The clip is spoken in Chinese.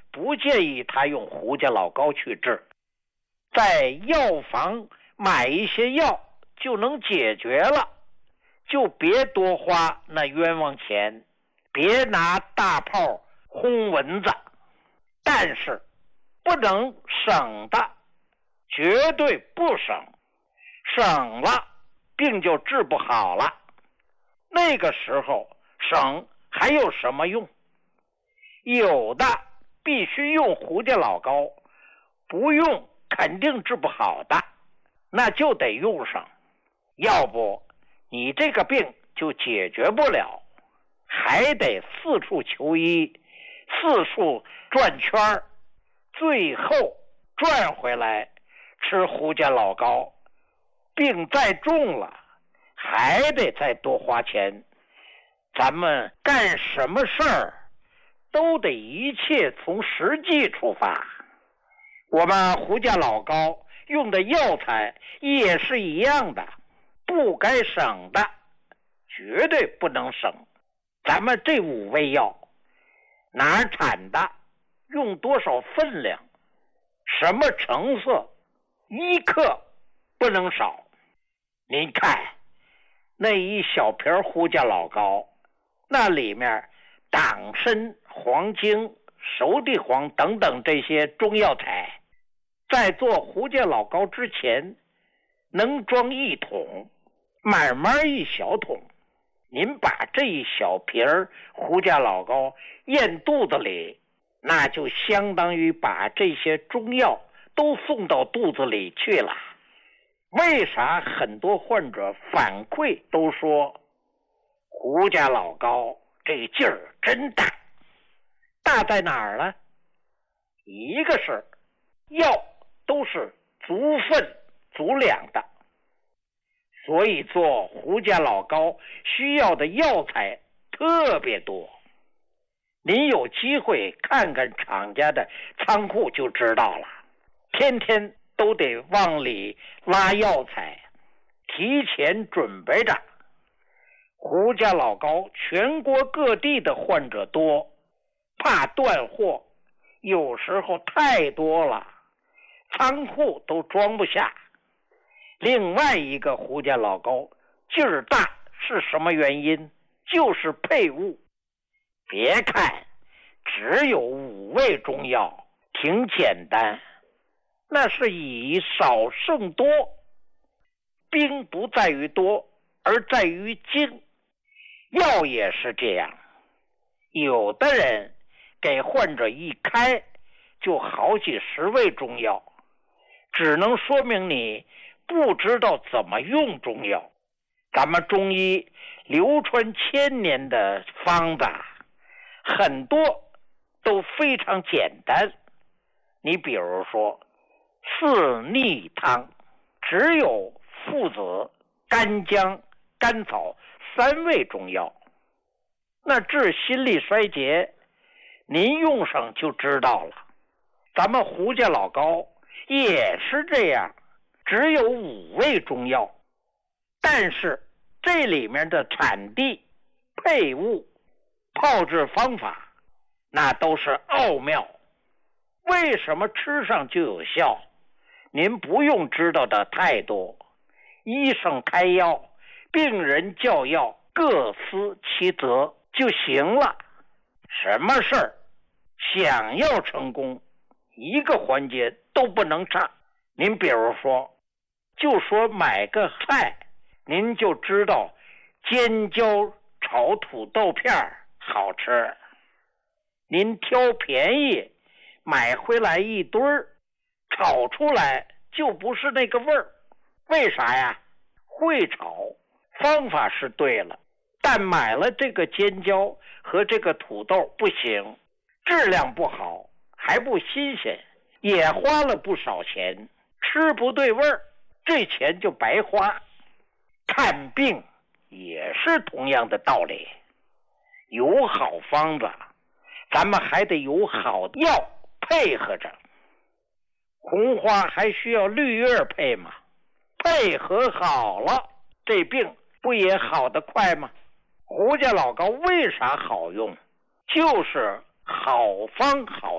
不建议他用胡家老膏去治，在药房买一些药就能解决了，就别多花那冤枉钱，别拿大炮轰蚊子。但是不能省的，绝对不省，省了病就治不好了。那个时候省还有什么用？有的必须用胡家老膏，不用肯定治不好的，那就得用上，要不你这个病就解决不了，还得四处求医，四处转圈，最后转回来吃胡家老膏，病再重了还得再多花钱。咱们干什么事儿都得一切从实际出发。我们胡家老膏用的药材也是一样的，不该省的绝对不能省。咱们这5味药哪儿产的，用多少分量，什么成色，1克不能少。您看那一小瓶胡家老膏，那里面党参、黄精、熟地黄等等这些中药材，在做胡家老膏之前能装1桶，慢慢一小桶。您把这一小瓶胡家老膏咽肚子里，那就相当于把这些中药都送到肚子里去了。为啥很多患者反馈都说胡家老膏这劲儿真大？大在哪儿呢？一个是药都是足分足量的，所以做胡家老膏需要的药材特别多。您有机会看看厂家的仓库就知道了，天天都得往里拉药材，提前准备着。胡家老膏全国各地的患者多，怕断货，有时候太多了，仓库都装不下。另外一个胡家老膏劲儿大是什么原因？就是配伍。别看只有5味中药，挺简单，那是以少胜多。兵不在于多，而在于精。药也是这样，有的人给患者一开就好几10味中药，只能说明你不知道怎么用中药。咱们中医流传1000年的方子，很多都非常简单。你比如说四逆汤，只有附子、干姜、甘草3味中药。那治心力衰竭，您用上就知道了。咱们胡家老膏也是这样，只有5味中药，但是这里面的产地、配伍、炮制方法，那都是奥妙。为什么吃上就有效？您不用知道的太多，医生开药，病人叫药，各司其责就行了。什么事儿想要成功，一个环节都不能差。您比如说，就说买个菜，您就知道尖椒炒土豆片好吃，您挑便宜买回来一堆儿，炒出来就不是那个味儿。为啥呀？会炒，方法是对了，但买了这个尖椒和这个土豆不行，质量不好，还不新鲜，也花了不少钱，吃不对味儿，这钱就白花。看病也是同样的道理，有好方子，咱们还得有好药配合着。红花还需要绿叶配吗？配合好了，这病不也好得快吗？胡家老膏为啥好用？就是好方好